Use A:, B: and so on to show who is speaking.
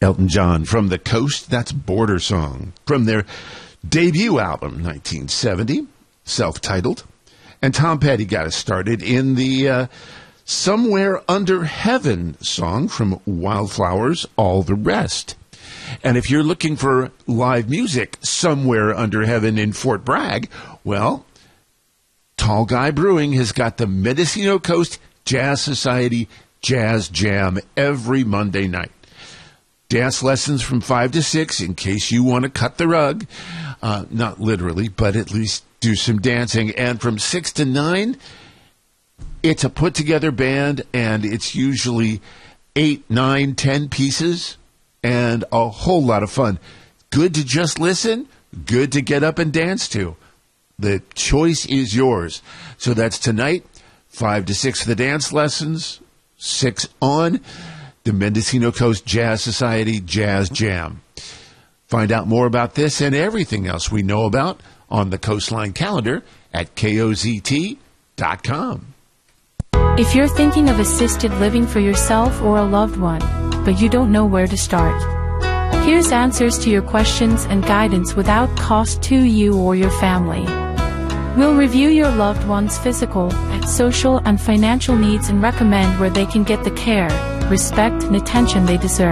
A: Elton John, From the Coast, that's Border Song. From their debut album, 1970, self-titled. And Tom Petty got us started in the Somewhere Under Heaven song from Wildflowers, All the Rest. And if you're looking for live music somewhere under heaven in Fort Bragg, well, Tall Guy Brewing has got the Mendocino Coast Jazz Society Jazz Jam every Monday night. Dance lessons from 5 to 6 in case you want to cut the rug. Not literally, but at least do some dancing. And from 6 to 9, it's a put-together band, and it's usually 8, 9, 10 pieces, and a whole lot of fun. Good to just listen, good to get up and dance to. The choice is yours. So that's tonight, 5 to 6 for the dance lessons, 6 on the Mendocino Coast Jazz Society Jazz Jam. Find out more about this and everything else we know about on the Coastline calendar at KOZT.com.
B: If you're thinking of assisted living for yourself or a loved one, but you don't know where to start, here's answers to your questions and guidance without cost to you or your family. We'll review your loved one's physical, social, and financial needs and recommend where they can get the care, respect, and attention they deserve.